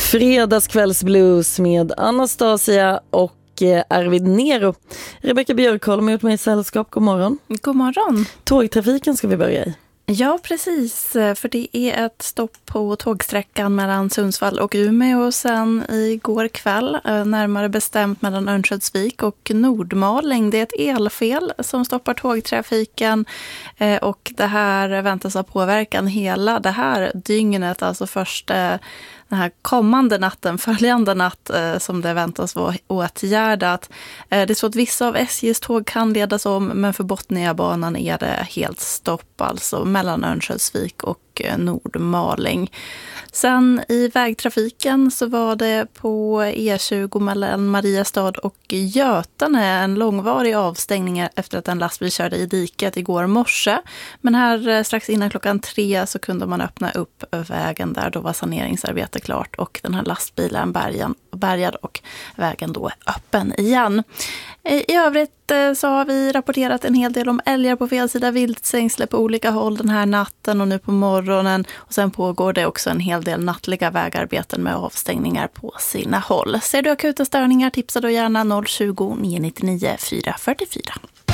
Fredagskvällsblues med Anastasia och Arvid Nero. Rebecka Björkholm är ut med i sällskap. God morgon. God morgon. Tågtrafiken ska vi börja i. Ja, precis. För det är ett stopp på tågsträckan mellan Sundsvall och Umeå och sen igår kväll, närmare bestämt mellan Örnsköldsvik och Nordmaling. Det är ett elfel som stoppar tågtrafiken och det här väntas ha påverkan hela det här dygnet, alltså först den här kommande natten, följande natt som det väntas vara åtgärdat. Det är så att vissa av SJs tåg kan ledas om, men för Botniabanan är det helt stopp, alltså mellan Örnsköldsvik och Nordmaling. Sen i vägtrafiken så var det på E20 mellan Mariestad och Götene en långvarig avstängning efter att en lastbil körde i diket igår morse. Men här strax innan 3 så kunde man öppna upp vägen där, då var saneringsarbete klart och den här lastbilen bärgad och vägen då öppen igen. I övrigt så har vi rapporterat en hel del om älgar på fel sida viltstängsle på olika håll den här natten och nu på morgonen. Och sen pågår det också en hel del nattliga vägarbeten med avstängningar på sina håll. Ser du akuta störningar, tipsa då gärna 020 999 444.